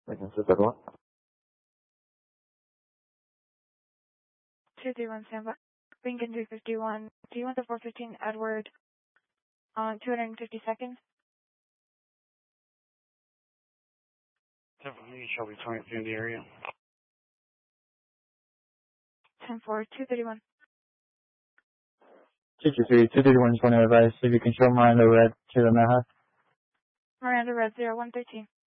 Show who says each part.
Speaker 1: Lincoln 231.
Speaker 2: 231 standby. Lincoln 351. Do you want the 415 Edward on 250 seconds?
Speaker 3: Definitely, shall be coming through the area.
Speaker 2: 10-4, 231.
Speaker 4: 223, 231, 20 advice. If you can show Miranda Red to the Maha.
Speaker 2: Miranda Red 0113.